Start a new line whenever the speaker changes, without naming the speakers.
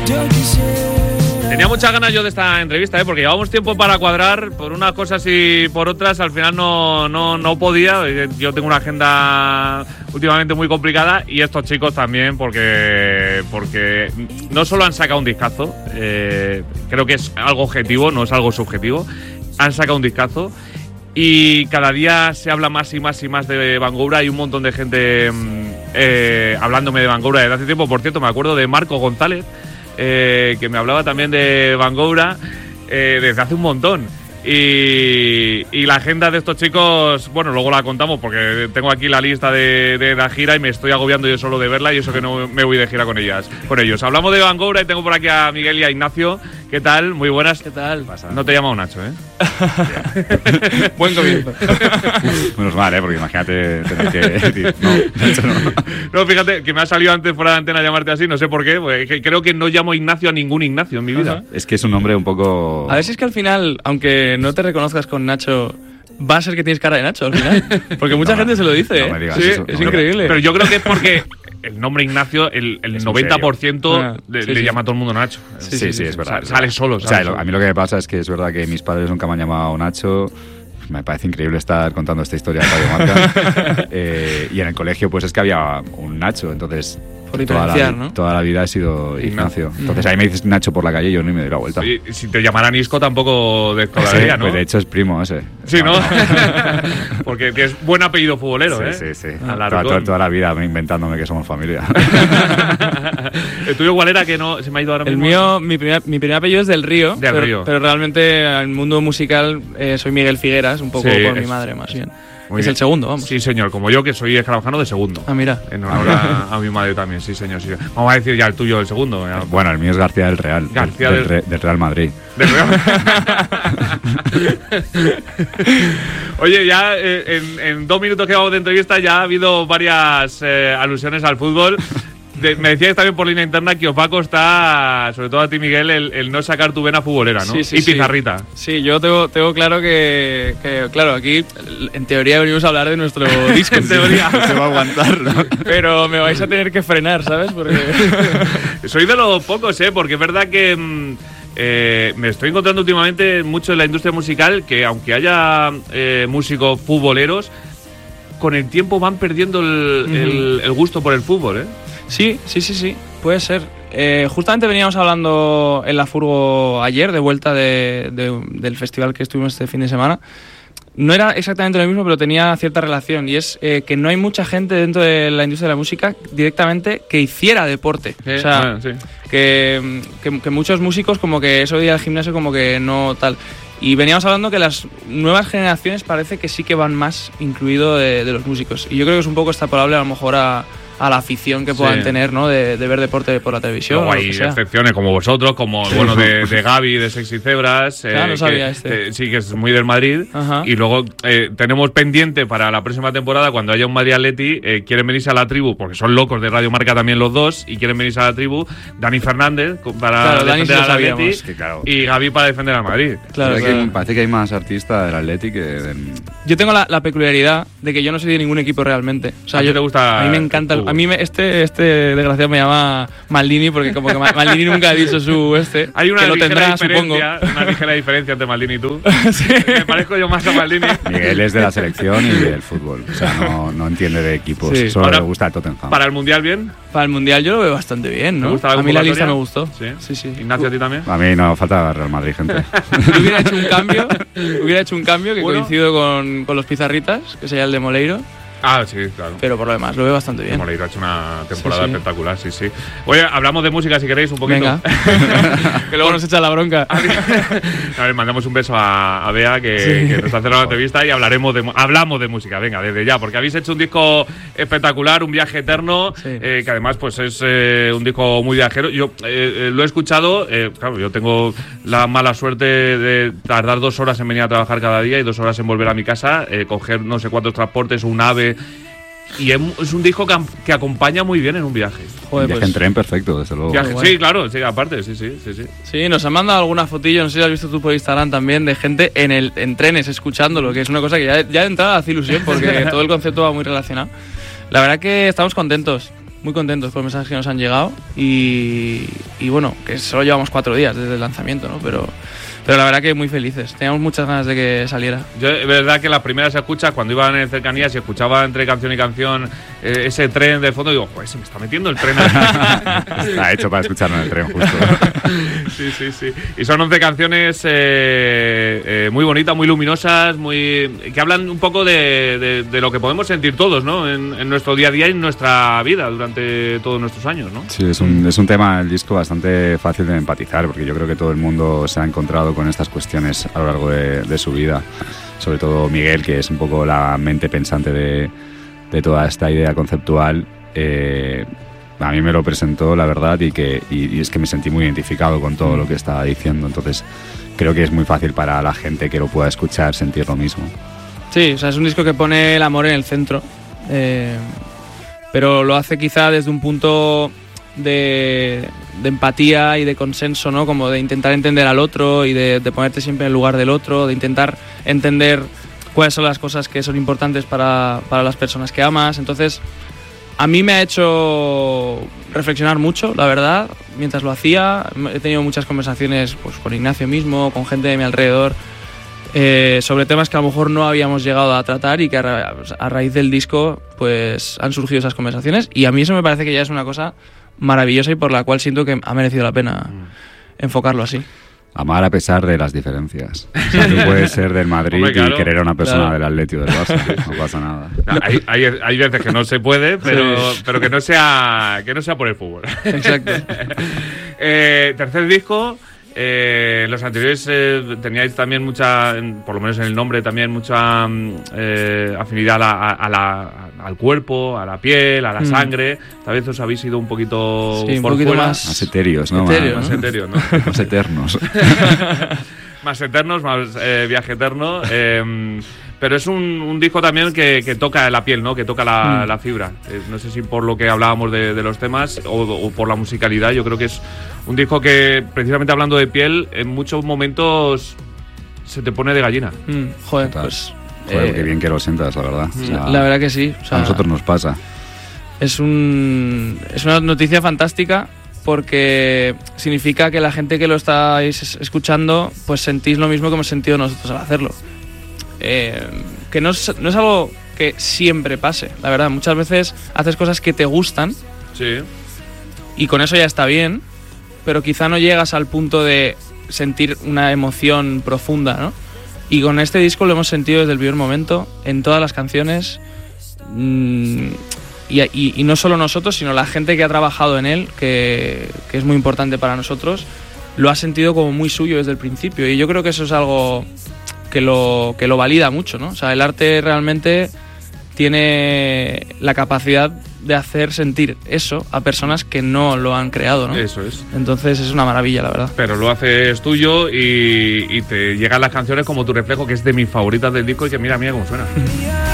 Tenía muchas ganas yo de esta entrevista, porque llevamos tiempo para cuadrar, por unas cosas y por otras al final no podía. Yo tengo una agenda últimamente muy complicada y estos chicos también, porque no solo han sacado un discazo, creo que es algo objetivo, no es algo subjetivo, han sacado un discazo y cada día se habla más y más y más de Bangoura. Hay un montón de gente hablándome de Bangoura desde hace tiempo. Por cierto, me acuerdo de Marco González, que me hablaba también de Bangoura desde hace un montón. Y la agenda de estos chicos, bueno, luego la contamos porque tengo aquí la lista de la gira y me estoy agobiando yo solo de verla, y eso que no me voy de gira con ellos. Hablamos de Bangoura y tengo por aquí a Miguel y a Ignacio. ¿Qué tal? Muy buenas.
¿Qué tal?
No te he llamado Nacho, ¿eh?
Buen comienzo.
Menos mal, porque imagínate tener que decir, Nacho no.
No, fíjate, que me ha salido antes fuera de antena llamarte así, no sé por qué, porque creo que no llamo Ignacio a ningún Ignacio en mi vida.
Es que es un nombre un poco...
A ver si es que al final, aunque no te reconozcas con Nacho, va a ser que tienes cara de Nacho al final. Porque mucha gente se lo dice,
no me digas
sí,
eso,
es increíble.
Pero yo creo que es porque el nombre Ignacio, el 90% le llama a todo el mundo Nacho.
Sí, es verdad.
Sale solo.
O sea, a mí lo que me pasa es que es verdad que mis padres nunca me han llamado Nacho. Me parece increíble estar contando esta historia de Radio Marca. Y en el colegio pues es que había un Nacho, entonces
por diferenciar, ¿no?
Toda la vida he sido Ignacio. Entonces ahí me dices Nacho por la calle y yo ni me doy la vuelta.
Y si te llamaran Isco tampoco descolaría,
sí,
¿no?
Pues de hecho es primo ese.
Sí, ¿no? Porque tienes buen apellido futbolero,
sí,
¿eh?
Sí. Toda la vida inventándome que somos familia.
¿El tuyo cuál era, que no se me ha ido ahora mismo?
El mío, mi primer apellido es Del Río. Pero realmente en el mundo musical soy Miguel Figueras, un poco por mi madre más bien.
Muy
es
bien.
El segundo, vamos.
Sí, señor, como yo, que soy escarabajano de segundo.
Ah, mira.
En honor a mi madre también, sí, señor. Vamos a decir ya el tuyo, el segundo.
Bueno, el mío es García del Real.
García
del Real Madrid.
¿Del Real? Oye, ya en 2 minutos que vamos de entrevista ya ha habido varias alusiones al fútbol. Me decíais también por línea interna que os va a costar, sobre todo a ti, Miguel, el no sacar tu vena futbolera, ¿no?
Sí,
y pizarrita.
Sí, yo tengo claro que claro, aquí en teoría venimos a hablar de nuestro disco.
En teoría.
Se va a aguantar, ¿no?
Pero me vais a tener que frenar, ¿sabes? Porque
soy de los pocos, porque es verdad que me estoy encontrando últimamente mucho en la industria musical que, aunque haya músicos futboleros, con el tiempo van perdiendo el gusto por el fútbol, ¿eh?
Sí, puede ser. Justamente veníamos hablando en la furgo ayer, de vuelta del festival que estuvimos este fin de semana. No era exactamente lo mismo, pero tenía cierta relación. Y es que no hay mucha gente dentro de la industria de la música directamente que hiciera deporte. O sea, que muchos músicos como que eso de ir al gimnasio como que no tal. Y veníamos hablando que las nuevas generaciones parece que sí que van más incluido de los músicos. Y yo creo que es un poco extrapolable a lo mejor a la afición que puedan tener, ¿no? De ver deporte por la televisión.
Luego hay excepciones como vosotros, como bueno de Gaby, de Sexy Zebras.
Claro, no sabía
sí, que es muy del Madrid.
Ajá.
Y luego tenemos pendiente para la próxima temporada, cuando haya un Madrid Atleti, quieren venirse a la tribu, porque son locos de Radio Marca también los dos, y quieren venirse a la tribu. Dani Fernández para defender al Atleti, y Gaby para defender al Madrid.
Claro.
Parece que hay más artistas del Atleti que del...
Yo tengo la peculiaridad de que yo no soy de ningún equipo realmente. O sea,
a
mí me encanta. A mí este desgraciado me llama Maldini, porque como que Maldini nunca ha dicho su
Hay una
que lo tendrá, supongo.
Una ligera diferencia entre Maldini y tú.
Sí.
Me parezco yo más a Maldini.
Miguel es de la selección y del fútbol. O sea, no entiende de equipos.
Sí.
Solo le gusta el Tottenham.
¿Para el Mundial bien?
Para el Mundial yo lo veo bastante bien, ¿no?
A
mí la lista me gustó.
Sí. Ignacio, ¿a ti también?
A mí no, falta Real Madrid, gente.
Hubiera hecho un cambio que coincido con los pizarritas, que sería el de Moleiro.
Ah, sí, claro.
Pero por lo demás, lo veo bastante bien.
Moleiro ha hecho una temporada espectacular, sí. Oye, hablamos de música si queréis un poquito.
Venga. Que luego nos echa la bronca.
A ver, mandamos un beso a Bea, que nos hace la entrevista, y hablamos de música, venga, desde ya, porque habéis hecho un disco espectacular, un viaje eterno, que además pues es un disco muy viajero. Yo lo he escuchado, claro, yo tengo la mala suerte de tardar 2 horas en venir a trabajar cada día y 2 horas en volver a mi casa, coger no sé cuántos transportes, un AVE. Y es un disco que acompaña muy bien en un viaje.
Joder,
viaje en tren perfecto, desde luego.
Sí, claro, sí, aparte, sí.
Sí, nos han mandado alguna fotillo, no sé si has visto tú por Instagram también, de gente en trenes escuchándolo, que es una cosa que ya de entrada hace ilusión, porque todo el concepto va muy relacionado. La verdad que estamos contentos, muy contentos por los mensajes que nos han llegado y bueno, que solo llevamos 4 días desde el lanzamiento, ¿no? Pero la verdad que muy felices, teníamos muchas ganas de que saliera.
Yo, es verdad que las primeras escuchas, cuando iban en cercanías y escuchaba entre canción y canción ese tren de fondo, digo, joder, se me está metiendo el tren.
Está hecho para escucharlo en el tren, justo.
Sí. Y son 11 canciones muy bonitas, muy luminosas, que hablan un poco de lo que podemos sentir todos, ¿no? En nuestro día a día y en nuestra vida durante todos nuestros años, ¿no?
Sí, es un tema, el disco, bastante fácil de empatizar, porque yo creo que todo el mundo se ha encontrado con estas cuestiones a lo largo de su vida. Sobre todo Miguel, que es un poco la mente pensante de toda esta idea conceptual. A mí me lo presentó, la verdad, y es que me sentí muy identificado con todo lo que estaba diciendo. Entonces creo que es muy fácil para la gente que lo pueda escuchar sentir lo mismo.
Sí, o sea, es un disco que pone el amor en el centro, pero lo hace quizá desde un punto de empatía y de consenso, ¿no? Como de intentar entender al otro y de ponerte siempre en el lugar del otro, de intentar entender cuáles son las cosas que son importantes para las personas que amas. Entonces, a mí me ha hecho reflexionar mucho, la verdad, mientras lo hacía. He tenido muchas conversaciones pues, con Ignacio mismo, con gente de mi alrededor, sobre temas que a lo mejor no habíamos llegado a tratar y que a raíz del disco pues han surgido esas conversaciones, y a mí eso me parece que ya es una cosa maravillosa y por la cual siento que ha merecido la pena enfocarlo así.
Amar a pesar de las diferencias. O sea, tú puedes ser del Madrid, hombre, claro, y querer a una persona del Atlético del Barça, no pasa nada.
No, hay veces que no se puede, pero que no sea por el fútbol.
Exacto.
Tercer disco. Los anteriores teníais también mucha, por lo menos en el nombre, también mucha afinidad al cuerpo, a la piel, a la sangre. Tal vez os habéis ido un poquito por
un poquito
fuera.
Más etéreos, ¿no?
Más etéreos, ¿no?
Más eternos.
Más eternos, más viaje eterno. Pero es un disco también que toca la piel, ¿no? Que toca la fibra. No sé si por lo que hablábamos de los temas o por la musicalidad. Yo creo que es un disco que, precisamente hablando de piel, en muchos momentos se te pone de gallina.
Joder, pues...
Joder, qué bien que lo sientas, la verdad. O sea,
la verdad que sí. O sea,
a nosotros nos pasa.
Es una noticia fantástica, porque significa que la gente que lo estáis escuchando pues sentís lo mismo que hemos sentido nosotros al hacerlo. Que no es algo que siempre pase, la verdad. Muchas veces haces cosas que te gustan,
sí,
y con eso ya está bien, pero quizá no llegas al punto de sentir una emoción profunda, ¿no? Y con este disco lo hemos sentido desde el primer momento, en todas las canciones, y no solo nosotros, sino la gente que ha trabajado en él, que es muy importante para nosotros, lo ha sentido como muy suyo desde el principio, y yo creo que eso es algo que lo valida mucho, ¿no? O sea, el arte realmente tiene la capacidad de hacer sentir eso a personas que no lo han creado, ¿no?
Eso es.
Entonces es una maravilla, la verdad.
Pero lo haces tuyo y te llegan las canciones como Tu reflejo, que es de mis favoritas del disco, y que mira cómo suena.